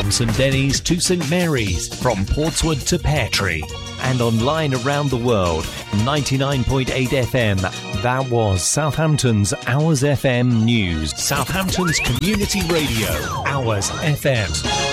From St Denis to St Mary's, from Portswood to Peartree, and online around the world. 99.8 FM. That was Southampton's Hours FM News. Southampton's Community Radio, Hours FM.